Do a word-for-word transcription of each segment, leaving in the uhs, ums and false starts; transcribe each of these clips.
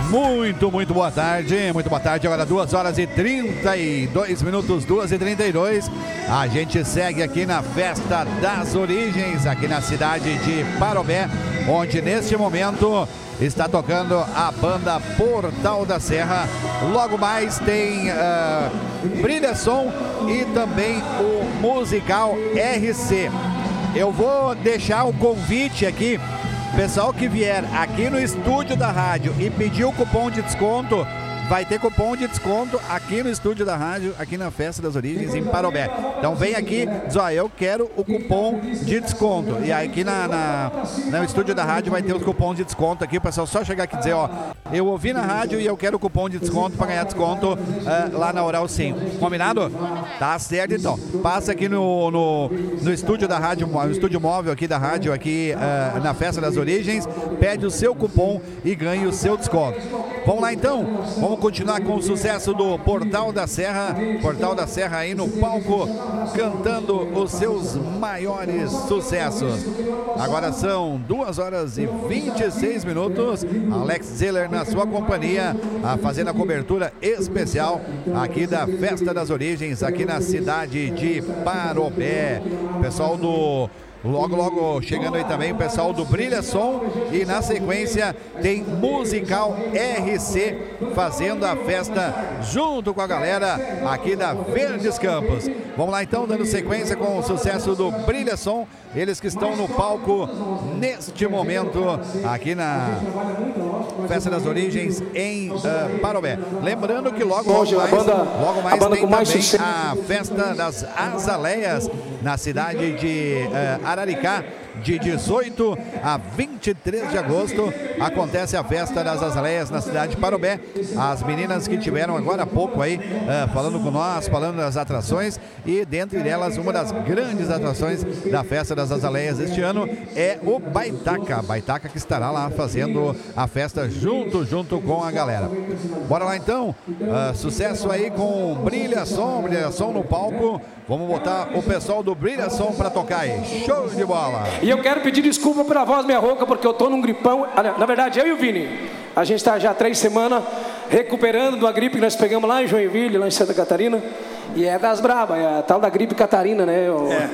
Muito, muito boa tarde, muito boa tarde, agora duas horas e trinta e dois minutos, duas e trinta e dois. A gente segue aqui na Festa das Origens, aqui na cidade de Parobé, onde neste momento está tocando a banda Portal da Serra. Logo mais tem uh, Brilha Som e também o musical R C. Eu vou deixar o convite aqui. Pessoal que vier aqui no estúdio da rádio e pedir o cupom de desconto, vai ter cupom de desconto aqui no estúdio da rádio, aqui na Festa das Origens, em Parobé. Então vem aqui, diz, ó, eu quero o cupom de desconto. E aí aqui na, na, no estúdio da rádio vai ter os cupons de desconto aqui. O pessoal só chegar aqui e dizer, ó, eu ouvi na rádio e eu quero o cupom de desconto para ganhar desconto uh, lá na Oral Sim. Combinado? Tá certo, então. Passa aqui no, no, no estúdio da rádio, no estúdio móvel aqui da rádio, aqui uh, na Festa das Origens, pede o seu cupom e ganhe o seu desconto. Vamos lá então, vamos continuar com o sucesso do Portal da Serra. Portal da Serra aí no palco, cantando os seus maiores sucessos. Agora são duas horas e vinte e seis minutos. Alex Zeller na sua companhia, a fazendo a cobertura especial aqui da Festa das Origens, aqui na cidade de Parobé. Pessoal do... Logo, logo chegando aí também o pessoal do Brilha Som e na sequência tem musical R C fazendo a festa junto com a galera aqui da Verdes Campos. Vamos lá então, dando sequência com o sucesso do Brilha Som, eles que estão no palco neste momento aqui na Festa das Origens em uh, Parobé. Lembrando que logo, logo mais, logo mais tem também a Festa das Azaleias na cidade de uh, Araricá, de dezoito a vinte e três de agosto, acontece a Festa das Azaleias na cidade de Parobé. As meninas que tiveram agora há pouco aí, uh, falando com nós, falando das atrações, e dentre delas, uma das grandes atrações da Festa das Azaleias este ano é o Baitaca. Baitaca que estará lá fazendo a festa junto, junto com a galera. Bora lá então, uh, sucesso aí com Brilha Som, Brilha Som no palco. Vamos botar o pessoal do Brilha Som para tocar aí. Show de bola! E eu quero pedir desculpa pela voz minha rouca, porque eu tô num gripão. Na verdade, eu e o Vini, a gente está já há três semanas recuperando de uma gripe que nós pegamos lá em Joinville, lá em Santa Catarina. E é das brabas, é a tal da gripe catarina, né? Eu... É.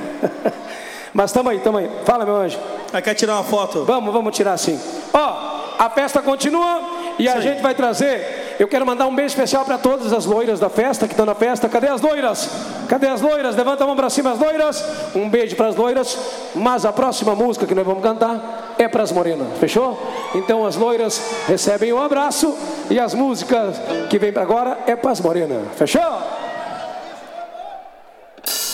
Mas tamo aí, tamo aí. Fala, meu anjo. Aí quer tirar uma foto? Vamos, vamos tirar sim. Ó, a festa continua e a gente vai trazer... Eu quero mandar um beijo especial para todas as loiras da festa, que estão na festa. Cadê as loiras? Cadê as loiras? Levanta a mão para cima as loiras. Um beijo para as loiras. Mas a próxima música que nós vamos cantar é para as morenas. Fechou? Então as loiras recebem um abraço. E as músicas que vem para agora é para as morenas. Fechou?